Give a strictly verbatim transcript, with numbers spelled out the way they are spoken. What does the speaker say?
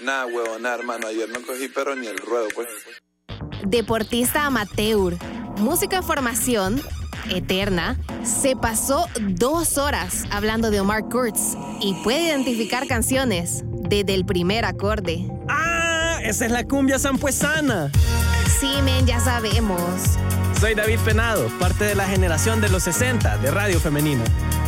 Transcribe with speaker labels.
Speaker 1: Huevona, huevona, hermano. Ayer no cogí pero ni el ruedo, pues.
Speaker 2: Deportista amateur, músico en formación eterna, se pasó dos horas hablando de Omar Kurtz y puede identificar canciones desde el primer acorde.
Speaker 3: ¡Ah! Esa es la cumbia sampuesana.
Speaker 2: Sí, men, ya sabemos.
Speaker 3: Soy David Penado, parte de la generación de los sesenta de Radio Femenina.